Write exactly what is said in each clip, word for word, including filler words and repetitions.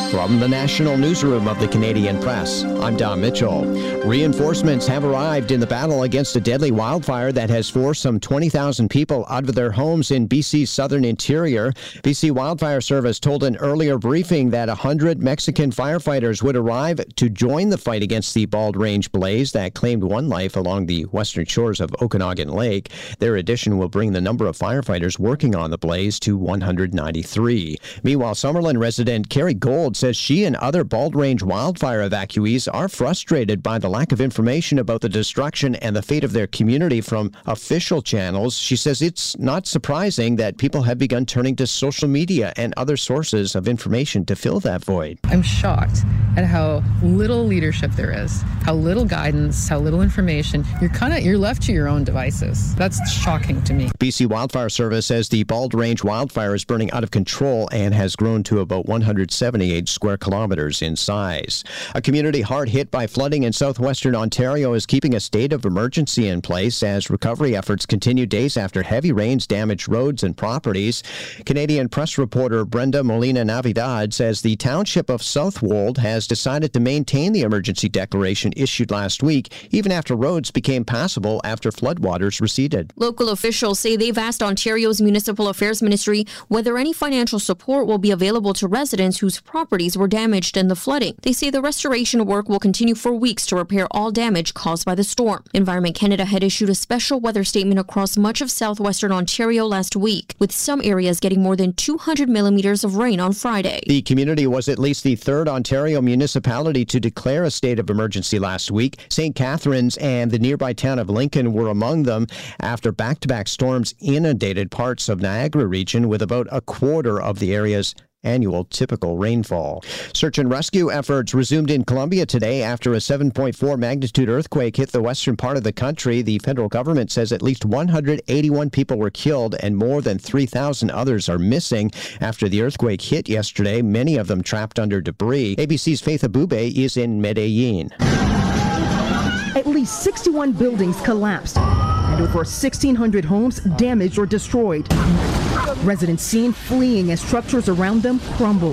From the National Newsroom of the Canadian Press, I'm Don Mitchell. Reinforcements have arrived in the battle against a deadly wildfire that has forced some twenty thousand people out of their homes in B C's southern interior. B C Wildfire Service told an earlier briefing that one hundred Mexican firefighters would arrive to join the fight against the Bald Range blaze that claimed one life along the western shores of Okanagan Lake. Their addition will bring the number of firefighters working on the blaze to one hundred ninety-three. Meanwhile, Summerlin resident Carrie Gold says she and other Bald Range wildfire evacuees are frustrated by the lack of information about the destruction and the fate of their community from official channels. She says it's not surprising that people have begun turning to social media and other sources of information to fill that void. I'm shocked at how little leadership there is, how little guidance, how little information. You're kind of you're left to your own devices. That's shocking to me. B C Wildfire Service says the Bald Range wildfire is burning out of control and has grown to about one hundred seventy-eight square kilometers in size. A community hard hit by flooding in southwestern Ontario is keeping a state of emergency in place as recovery efforts continue days after heavy rains damaged roads and properties. Canadian Press reporter Brenda Molina Navidad says the township of Southwold has decided to maintain the emergency declaration issued last week, even after roads became passable after floodwaters receded. Local officials say they've asked Ontario's Municipal Affairs Ministry whether any financial support will be available to residents whose properties were damaged in the flooding. They say the restoration work will continue for weeks to repair all damage caused by the storm. Environment Canada had issued a special weather statement across much of southwestern Ontario last week, with some areas getting more than two hundred millimeters of rain on Friday. The community was at least the third Ontario municipality to declare a state of emergency last week. Saint Catharines and the nearby town of Lincoln were among them after back-to-back storms inundated parts of Niagara region with about a quarter of the area's annual typical rainfall. Search and rescue efforts resumed in Colombia today after a seven point four magnitude earthquake hit the western part of the country. The federal government says at least one hundred eighty-one people were killed and more than three thousand others are missing after the earthquake hit yesterday, many of them trapped under debris. A B C's Faith Abube is in Medellin. At least sixty-one buildings collapsed and over sixteen hundred homes damaged or destroyed. Residents seen fleeing as structures around them crumbled.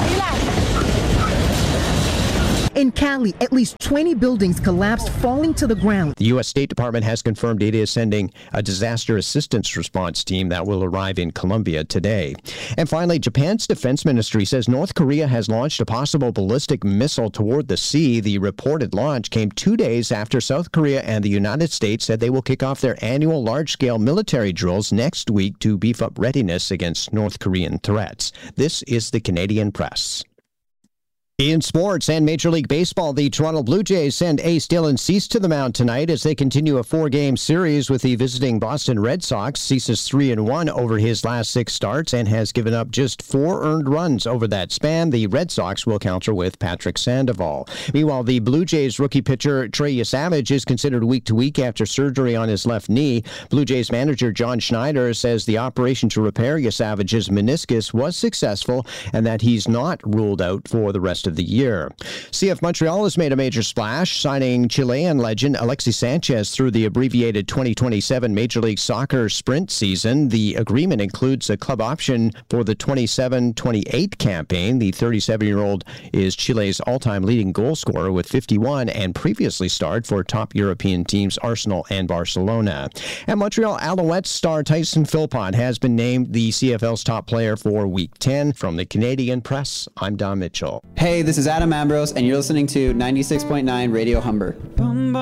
In Cali, at least twenty buildings collapsed, falling to the ground. The U S State Department has confirmed it is sending a disaster assistance response team that will arrive in Colombia today. And finally, Japan's defense ministry says North Korea has launched a possible ballistic missile toward the sea. The reported launch came two days after South Korea and the United States said they will kick off their annual large-scale military drills next week to beef up readiness against North Korean threats. This is the Canadian Press. In sports and Major League Baseball, the Toronto Blue Jays send ace Dylan Cease to the mound tonight as they continue a four-game series with the visiting Boston Red Sox. Cease is three and one over his last six starts and has given up just four earned runs over that span. The Red Sox will counter with Patrick Sandoval. Meanwhile, the Blue Jays rookie pitcher Trey Yesavage is considered week to week after surgery on his left knee. Blue Jays manager John Schneider says the operation to repair Yesavage's meniscus was successful and that he's not ruled out for the rest of the year. C F Montreal has made a major splash, signing Chilean legend Alexis Sanchez through the abbreviated twenty twenty-seven Major League Soccer sprint season. The agreement includes a club option for the twenty-seven twenty-eight campaign. The thirty-seven-year-old is Chile's all-time leading goal scorer with fifty-one and previously starred for top European teams Arsenal and Barcelona. And Montreal Alouettes star Tyson Philpott has been named the C F L's top player for Week ten. From the Canadian Press, I'm Don Mitchell. Hey, this is Adam Ambrose, and you're listening to ninety-six point nine Radio Humber.